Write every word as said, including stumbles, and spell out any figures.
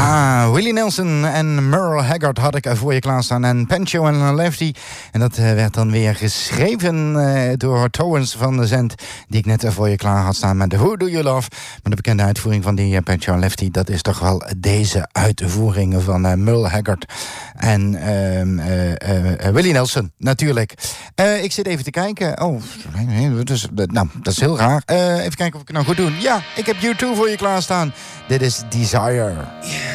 Ja, Willie Nelson en Merle Haggard had ik voor je klaarstaan. En Pancho en Lefty. En dat uh, werd dan weer geschreven uh, door Torrens van de Zend, die ik net uh, voor je klaar had staan met Who Do You Love. Maar de bekende uitvoering van die uh, Pancho en Lefty, dat is toch wel deze uitvoering van uh, Merle Haggard en uh, uh, uh, Willie Nelson, natuurlijk. Uh, ik zit even te kijken. Oh, dus, nou, dat is heel raar. Uh, even kijken of ik het nou goed doe. Ja, ik heb U twee voor je klaarstaan. Dit is Desire. Yeah.